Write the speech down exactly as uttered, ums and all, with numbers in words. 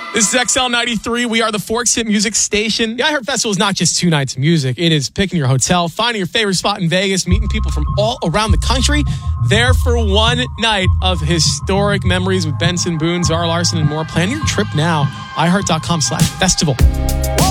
This is X L ninety-three. We are the Forks Hit Music Station. The iHeart Festival is not just two nights of music. It is picking your hotel, finding your favorite spot in Vegas, meeting people from all around the country, there for one night of historic memories with Benson Boone, Zara Larson, and more. Plan your trip now. iHeart.com slash festival.